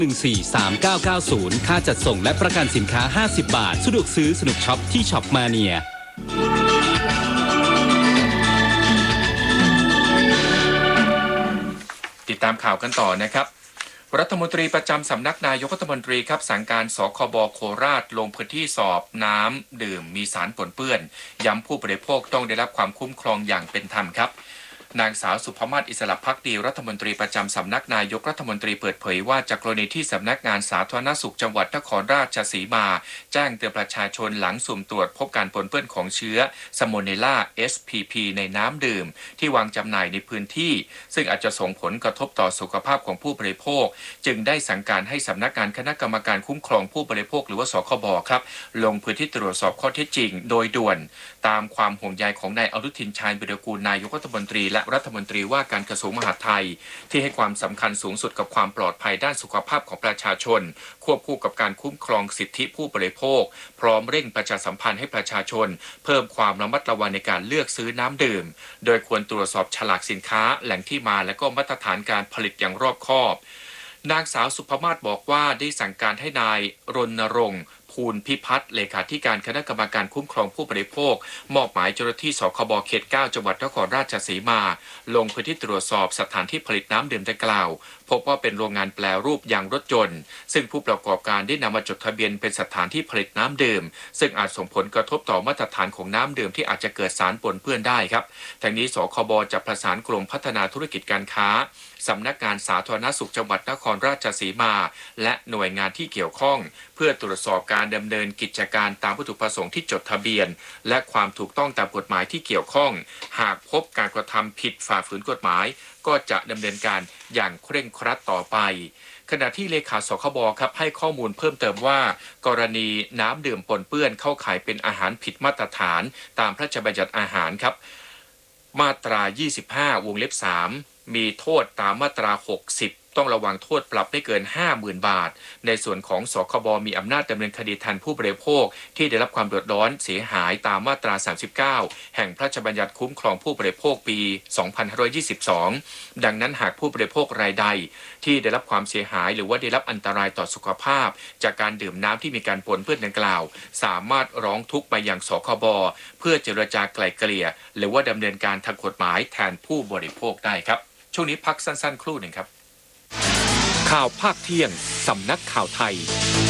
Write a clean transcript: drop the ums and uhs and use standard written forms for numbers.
143990 ค่าจัดส่งและประกันสินค้า50 บาทสะดวกซื้อสนุกช็อปที่ช็อปมาเนียติดตามข่าวกันต่อนะครับรัฐมนตรีประจำสำนักนายกรัฐมนตรีครับสั่งการสคบ.โคราชลงพื้นที่สอบน้ำดื่มมีสารปนเปื้อนย้ำผู้บริโภคต้องได้รับความคุ้มครองอย่างเป็นธรรมครับนางสาวสุภมาศ อิสระภักดีรัฐมนตรีประจำสำนักนายกรัฐมนตรีเปิดเผยว่าจากกรณีที่สำนักงานสาธารณสุขจังหวัดนครราชสีมาแจ้งเตือนประชาชนหลังสุ่มตรวจพบการปนเปื้อนของเชื้อซาโมเนลา SPP ในน้ำดื่มที่วางจำหน่ายในพื้นที่ซึ่งอาจจะส่งผลกระทบต่อสุขภาพของผู้บริโภคจึงได้สั่งการให้สำนักงานคณะกรรมการคุ้มครองผู้บริโภคหรือว่าสคบ.ครับลงพื้นที่ตรวจสอบข้อเท็จจริงโดยด่วนตามความห่วงใยของนายอนุทินชาญวิรากูลนายกรัฐมนตรีและรัฐมนตรีว่าการกระทรวงมหาดไทยที่ให้ความสำคัญสูงสุดกับความปลอดภัยด้านสุขภาพของประชาชนควบคู่กับการคุ้มครองสิทธิผู้บริโภคพร้อมเร่งประชาสัมพันธ์ให้ประชาชนเพิ่มความระมัดระวังในการเลือกซื้อน้ำดื่มโดยควรตรวจสอบฉลากสินค้าแหล่งที่มาและก็มาตรฐานการผลิตอย่างรอบคอบนางสาวสุภมาศบอกว่าได้สั่งการให้นายรณรงค์ภูลพิพัฒน์เลขาธิการคณะกรรมการคุ้มครองผู้บริโภคมอบหมายเจ้าหน้าที่สคบ.เขต 9 จังหวัดนครราชสีมาลงพื้นที่ตรวจสอบสถานที่ผลิตน้ำดื่มดังกล่าวพบว่าเป็นโรงงานแปรรูปยางรถยนต์ซึ่งผู้ประกอบการได้นำมาจดทะเบียนเป็นสถานที่ผลิตน้ำดื่มซึ่งอาจส่งผลกระทบต่อมาตรฐานของน้ำดื่มที่อาจจะเกิดสารปนเปื้อนได้ครับทางนี้สคบ.จะประสานกรมพัฒนาธุรกิจการค้าสำนักงานสาธารณสุขจังหวัดนครราชสีมาและหน่วยงานที่เกี่ยวข้องเพื่อตรวจสอบการดำเนินกิจการตามวัตถุประสงค์ที่จดทะเบียนและความถูกต้องตามกฎหมายที่เกี่ยวข้องหากพบการกระทำผิดฝ่าฝืนกฎหมายก็จะดำเนินการอย่างเคร่งครัดต่อไปขณะที่เลขาสคบ.ครับให้ข้อมูลเพิ่มเติมว่ากรณีน้ำดื่มปนเปื้อนเข้าข่ายเป็นอาหารผิดมาตรฐานตามพระราชบัญญัติอาหารครับมาตรา 25 วงเล็บ 3 มีโทษตามมาตรา 60ต้องระวังโทษปรับไม่เกิน 50,000 บาทในส่วนของสคบ.มีอำนาจดำเนินคดีแทนผู้บริโภคที่ได้รับความเดือดร้อนเสียหายตามมาตรา 39 แห่งพระราชบัญญัติคุ้มครองผู้บริโภคปี 2522 ดังนั้นหากผู้บริโภครายใดที่ได้รับความเสียหายหรือว่าได้รับอันตรายต่อสุขภาพจากการดื่มน้ำที่มีการปนเปื้อนดังกล่าวสามารถร้องทุกข์ไปยังสคบ.เพื่อเจรจาไกล่เกลี่ยหรือว่าดำเนินการทางกฎหมายแทนผู้บริโภคได้ครับช่วงนี้พักสั้นๆครู่หนึ่งครับข่าวภาคเที่ยงสำนักข่าวไทย